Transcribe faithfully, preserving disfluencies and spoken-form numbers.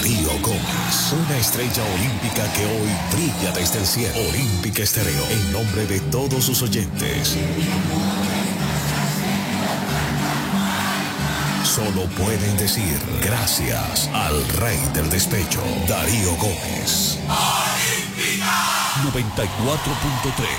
Darío Gómez, una estrella olímpica que hoy brilla desde el cielo. Olímpica Estéreo, en nombre de todos sus oyentes. Solo pueden decir gracias al rey del despecho, Darío Gómez. noventa y cuatro punto tres